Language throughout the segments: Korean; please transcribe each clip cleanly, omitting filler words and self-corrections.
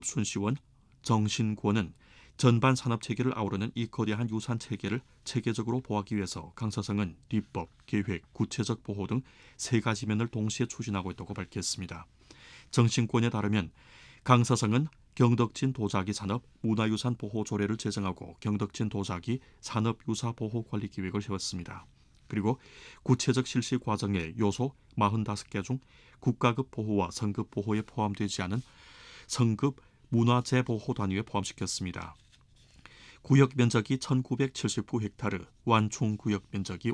손시원, 정신권은 전반 산업 체계를 아우르는 이 거대한 유산 체계를 체계적으로 보호하기 위해서 강사성은 입법, 계획, 구체적 보호 등 세 가지 면을 동시에 추진하고 있다고 밝혔습니다. 정신권에 따르면 강사성은 경덕진 도자기 산업 문화유산 보호 조례를 제정하고 경덕진 도자기 산업유사 보호 관리 기획을 세웠습니다. 그리고 구체적 실시 과정의 요소 45개 중 국가급 보호와 성급 보호에 포함되지 않은 성급 문화재보호 단위에 포함시켰습니다. 구역 면적이 1979헥타르, 완충 구역 면적이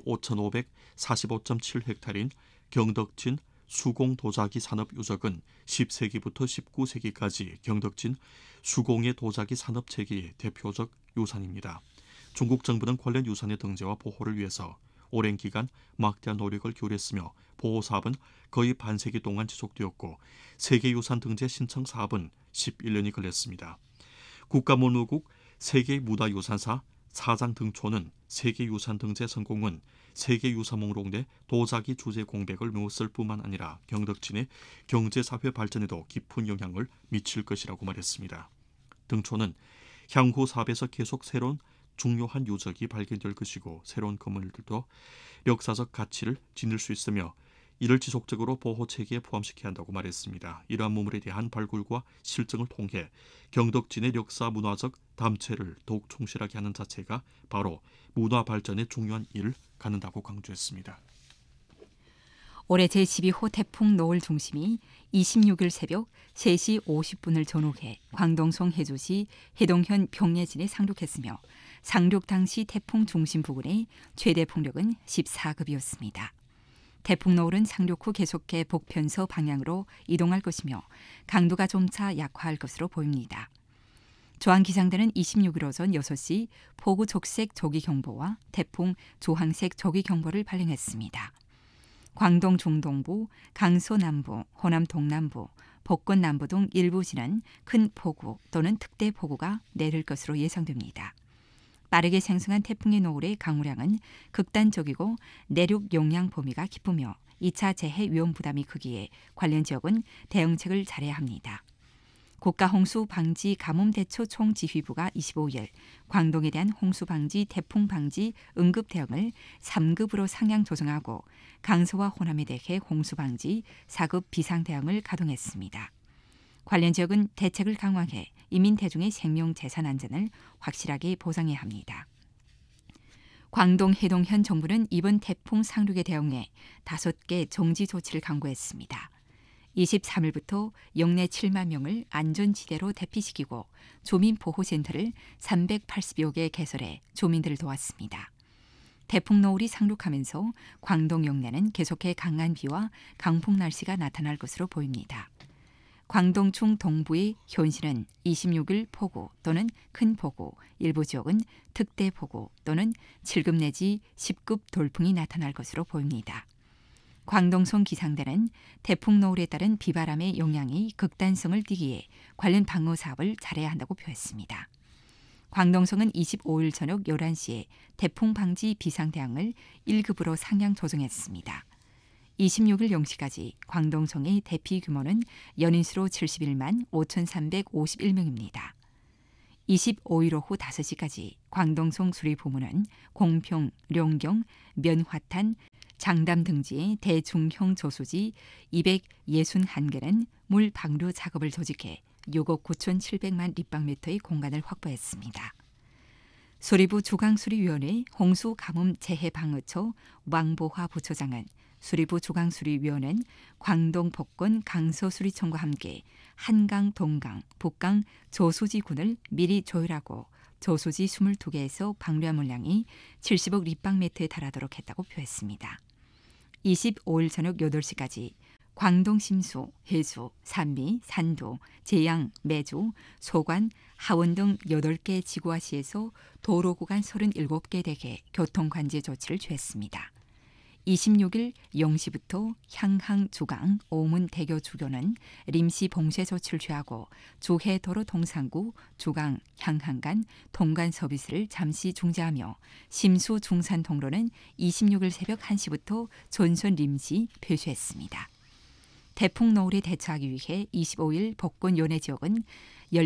5545.7헥타르인 경덕진 수공 도자기 산업 유적은 10세기부터 19세기까지 경덕진 수공예 도자기 산업 체계의 대표적 유산입니다. 중국 정부는 관련 유산의 등재와 보호를 위해서 오랜 기간 막대한 노력을 기울였으며 보호 사업은 거의 반세기 동안 지속되었고 세계유산 등재 신청 사업은 11년이 걸렸습니다. 국가문무국 세계문화유산사 사장 등초는 세계유산 등재 성공은 세계유산 목록 내 도자기 주제 공백을 메웠을 뿐만 아니라 경덕진의 경제사회 발전에도 깊은 영향을 미칠 것이라고 말했습니다. 등초는 향후 사업에서 계속 새로운 중요한 유적이 발견될 것이고 새로운 건물들도 역사적 가치를 지닐 수 있으며 이를 지속적으로 보호체계에 포함시켜야 한다고 말했습니다. 이러한 문물에 대한 발굴과 실증을 통해 경덕진의 역사 문화적 담채를 더욱 충실하게 하는 자체가 바로 문화 발전에 중요한 일을 갖는다고 강조했습니다. 올해 제12호 태풍 노을 중심이 26일 새벽 3시 50분을 전후해 광동성 해주시 해동현 병예진에 상륙했으며 상륙 당시 태풍 중심 부근의 최대 풍력은 14급이었습니다. 태풍 노을은 상륙 후 계속해 북편서 방향으로 이동할 것이며 강도가 점차 약화할 것으로 보입니다. 조항기상대는 26일 오전 6시 폭우 족색 조기경보와 태풍 조항색 조기경보를 발령했습니다. 광동 중동부, 강서 남부, 호남 동남부, 복건 남부 등 일부 지는 큰 폭우 또는 특대 폭우가 내릴 것으로 예상됩니다. 빠르게 생성한 태풍의 노을의 강우량은 극단적이고 내륙 용양 범위가 깊으며 2차 재해 위험 부담이 크기에 관련 지역은 대응책을 잘해야 합니다. 국가홍수방지 가뭄대처 총지휘부가 25일 광동에 대한 홍수방지 태풍방지 응급대응을 3급으로 상향 조정하고 강서와 호남에 대해 홍수방지 4급 비상대응을 가동했습니다. 관련 지역은 대책을 강화해 이민 대중의 생명 재산 안전을 확실하게 보장해야 합니다. 광동 해동현 정부는 이번 태풍 상륙에 대응해 5개 정지 조치를 강구했습니다. 23일부터 영내 7만 명을 안전지대로 대피시키고 조민보호센터를 380여 개 개설해 조민들을 도왔습니다. 태풍 노을이 상륙하면서 광동 영내는 계속해 강한 비와 강풍 날씨가 나타날 것으로 보입니다. 광동 충동부의 현실은 26일 폭우 또는 큰 폭우, 일부 지역은 특대 폭우 또는 7급 내지 10급 돌풍이 나타날 것으로 보입니다. 광동성 기상대는 태풍 노을에 따른 비바람의 영향이 극단성을 띠기에 관련 방어 사업을 잘해야 한다고 표했습니다. 광동성은 25일 저녁 11시에 태풍 방지 비상대응을 1급으로 상향 조정했습니다. 26일 0시까지 광동성의 대피 규모는 연인수로 71만 5,351명입니다. 25일 오후 5시까지 광동성 수리부문은 공평, 룡경, 면화탄, 장담 등지의 대중형 저수지 261개는 물 방류 작업을 조직해 6억 9,700만立方미터의 공간을 확보했습니다. 수리부 주강수리위원회 홍수가뭄재해방어처 왕보화 부처장은 수리부 주강수리위원회는 광동 복권 강서수리청과 함께 한강, 동강, 북강 저수지군을 미리 조율하고 저수지 22개에서 방류한 물량이 70억立方미터에 달하도록 했다고 표했습니다. 25일 저녁 8시까지 광동 심수, 해수, 산미, 산도, 제양, 매주, 소관, 하원 등 8개 지구와시에서 도로 구간 37개 대개 교통관제 조치를 취했습니다. 26일 0시부터 향항, 주강, 오문, 대교, 주교는臨時 봉쇄 조치를 취하고 주해 도로 동산구, 주강, 향항 간 통관 서비스를 잠시 중지하며 심수 중산 통로는 26일 새벽 1시부터 전선臨時 폐쇄했습니다. 태풍 노을에 대처하기 위해 25일 복군 연해 지역은